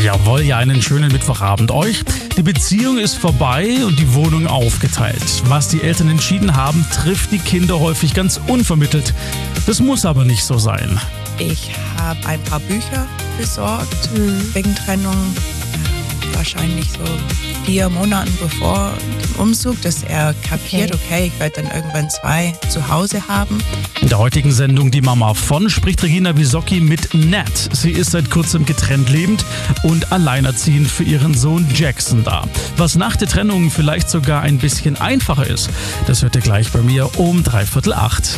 Jawohl, ja, einen schönen Mittwochabend euch. Die Beziehung ist vorbei und die Wohnung aufgeteilt. Was die Eltern entschieden haben, trifft die Kinder häufig ganz unvermittelt. Das muss aber nicht so sein. Ich habe ein paar Bücher besorgt wegen Trennung. Wahrscheinlich so 4 Monaten bevor dem Umzug, dass er kapiert, okay, ich werde dann irgendwann 2 zu Hause haben. In der heutigen Sendung Die Mama von spricht Regina Wisocki mit Nat. Sie ist seit kurzem getrennt lebend und alleinerziehend für ihren Sohn Jackson da. Was nach der Trennung vielleicht sogar ein bisschen einfacher ist, das hört ihr gleich bei mir um 7:45.